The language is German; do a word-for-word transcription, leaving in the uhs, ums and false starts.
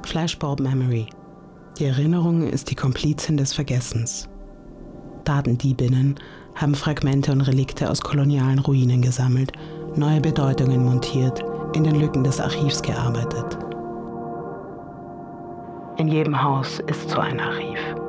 Flashbulb Memory. Die Erinnerung ist die Komplizin des Vergessens. Datendiebinnen haben Fragmente und Relikte aus kolonialen Ruinen gesammelt, neue Bedeutungen montiert, in den Lücken des Archivs gearbeitet. In jedem Haus ist so ein Archiv.